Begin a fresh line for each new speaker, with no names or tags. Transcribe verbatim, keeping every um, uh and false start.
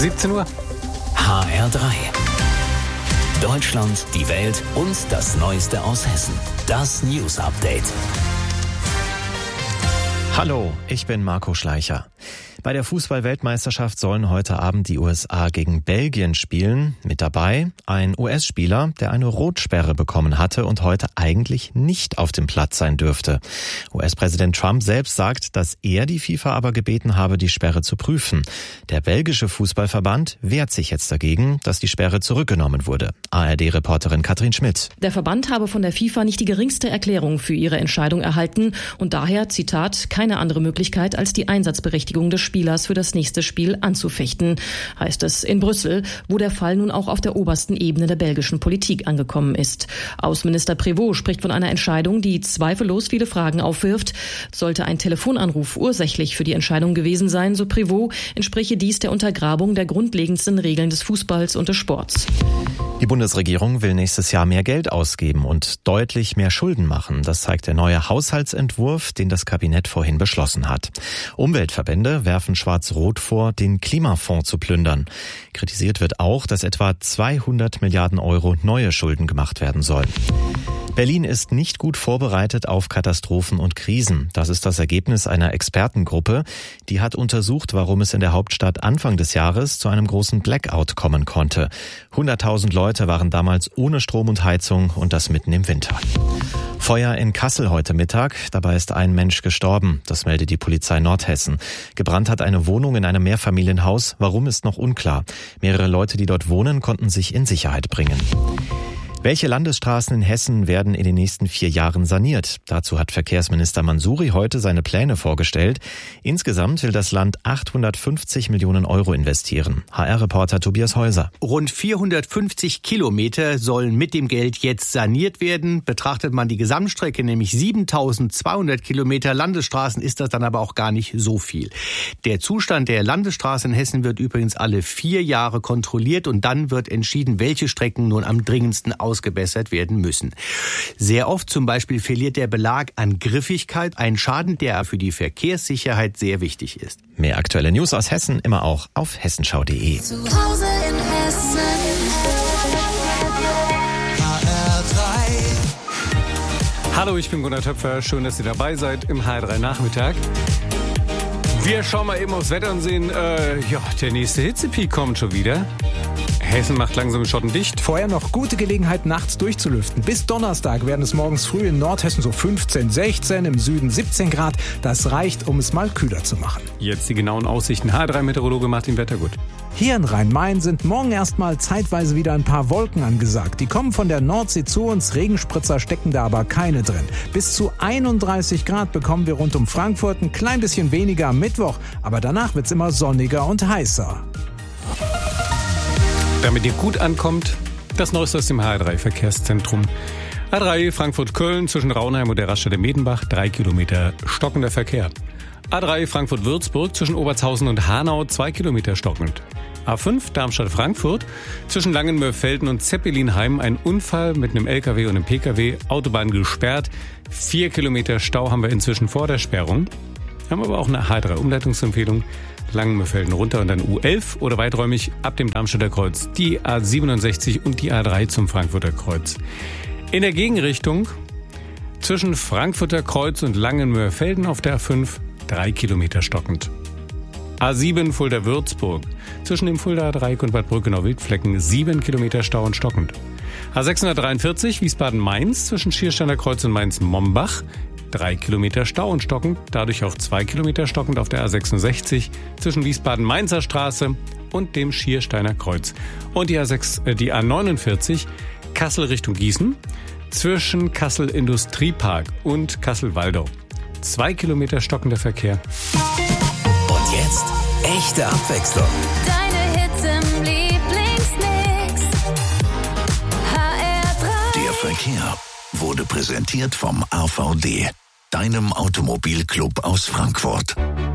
siebzehn Uhr.
H R drei. Deutschland, die Welt und das Neueste aus Hessen. Das News Update.
Hallo, ich bin Marco Schleicher. Bei der Fußball-Weltmeisterschaft sollen heute Abend die U S A gegen Belgien spielen. Mit dabei ein U S-Spieler, der eine Rotsperre bekommen hatte und heute eigentlich nicht auf dem Platz sein dürfte. U S-Präsident Trump selbst sagt, dass er die FIFA aber gebeten habe, die Sperre zu prüfen. Der belgische Fußballverband wehrt sich jetzt dagegen, dass die Sperre zurückgenommen wurde. A R D-Reporterin Katrin Schmidt.
Der Verband habe von der FIFA nicht die geringste Erklärung für ihre Entscheidung erhalten und daher, Zitat, keine andere Möglichkeit als die Einsatzberechtigung des Spielers für das nächste Spiel anzufechten, heißt es in Brüssel, wo der Fall nun auch auf der obersten Ebene der belgischen Politik angekommen ist. Außenminister Prévost spricht von einer Entscheidung, die zweifellos viele Fragen aufwirft. Sollte ein Telefonanruf ursächlich für die Entscheidung gewesen sein, so Prévost, entspräche dies der Untergrabung der grundlegendsten Regeln des Fußballs und des Sports.
Die Bundesregierung will nächstes Jahr mehr Geld ausgeben und deutlich mehr Schulden machen. Das zeigt der neue Haushaltsentwurf, den das Kabinett vorhin beschlossen hat. Umweltverbände werfen Schwarz-Rot vor, den Klimafonds zu plündern. Kritisiert wird auch, dass etwa zweihundert Milliarden Euro neue Schulden gemacht werden sollen. Berlin ist nicht gut vorbereitet auf Katastrophen und Krisen. Das ist das Ergebnis einer Expertengruppe. Die hat untersucht, warum es in der Hauptstadt Anfang des Jahres zu einem großen Blackout kommen konnte. hunderttausend Leute waren damals ohne Strom und Heizung und das mitten im Winter. Feuer in Kassel heute Mittag. Dabei ist ein Mensch gestorben. Das meldet die Polizei Nordhessen. Gebrannt hat eine Wohnung in einem Mehrfamilienhaus. Warum, ist noch unklar. Mehrere Leute, die dort wohnen, konnten sich in Sicherheit bringen. Welche Landesstraßen in Hessen werden in den nächsten vier Jahren saniert? Dazu hat Verkehrsminister Mansouri heute seine Pläne vorgestellt. Insgesamt will das Land achthundertfünfzig Millionen Euro investieren. H R-Reporter Tobias Häuser.
Rund vierhundertfünfzig Kilometer sollen mit dem Geld jetzt saniert werden. Betrachtet man die Gesamtstrecke, nämlich siebentausendzweihundert Kilometer Landesstraßen, ist das dann aber auch gar nicht so viel. Der Zustand der Landesstraßen in Hessen wird übrigens alle vier Jahre kontrolliert und dann wird entschieden, welche Strecken nun am dringendsten ausgebessert werden müssen. Sehr oft zum Beispiel verliert der Belag an Griffigkeit, ein Schaden, der für die Verkehrssicherheit sehr wichtig ist.
Mehr aktuelle News aus Hessen immer auch auf hessenschau punkt de.
Zu Hause in Hessen. H R drei.
Hallo, ich bin Gunnar Töpfer. Schön, dass ihr dabei seid im H R drei Nachmittag. Wir schauen mal eben aufs Wetter und sehen, äh, ja, der nächste Hitzepeak kommt schon wieder. Hessen macht langsam die Schotten dicht.
Vorher noch gute Gelegenheit, nachts durchzulüften. Bis Donnerstag werden es morgens früh in Nordhessen so fünfzehn, sechzehn, im Süden siebzehn Grad. Das reicht, um es mal kühler zu machen.
Jetzt die genauen Aussichten. H R drei Meteorologe Martin Wettergut.
Hier in Rhein-Main sind morgen erstmal zeitweise wieder ein paar Wolken angesagt. Die kommen von der Nordsee zu uns, Regenspritzer stecken da aber keine drin. Bis zu einunddreißig Grad bekommen wir rund um Frankfurt, ein klein bisschen weniger am Mittwoch. Aber danach wird's immer sonniger und heißer.
Damit ihr gut ankommt, das Neueste aus dem H R drei Verkehrszentrum. A drei Frankfurt-Köln zwischen Raunheim und der Raststätte Medenbach, drei Kilometer stockender Verkehr. A drei Frankfurt-Würzburg zwischen Obertshausen und Hanau, zwei Kilometer stockend. A fünf Darmstadt-Frankfurt zwischen Langenmörfelden und Zeppelinheim, ein Unfall mit einem L K W und einem P K W, Autobahn gesperrt. Vier Kilometer Stau haben wir inzwischen vor der Sperrung. Wir haben aber auch eine H R drei Umleitungsempfehlung. Langenmörfelden runter und dann U elf oder weiträumig ab dem Darmstädter Kreuz die A siebenundsechzig und die A drei zum Frankfurter Kreuz. In der Gegenrichtung zwischen Frankfurter Kreuz und Langenmörfelden auf der A fünf drei Kilometer stockend. A sieben Fulda-Würzburg zwischen dem Fuldaer Dreieck und Bad Brückenau-Wildflecken sieben Kilometer Stau und stockend. A sechshundertdreiundvierzig Wiesbaden-Mainz zwischen Schiersteiner Kreuz und Mainz-Mombach drei Kilometer Stau und stockend, dadurch auch zwei Kilometer stockend auf der A sechsundsechzig zwischen Wiesbaden-Mainzer Straße und dem Schiersteiner Kreuz. Und die A sechs, äh, die A neunundvierzig Kassel Richtung Gießen zwischen Kassel Industriepark und Kassel-Waldau. Zwei Kilometer stockender Verkehr.
Und jetzt echte Abwechslung.
Deine Hits im Lieblingsmix. H R drei.
Der Verkehr wurde präsentiert vom A V D, deinem Automobilclub aus Frankfurt.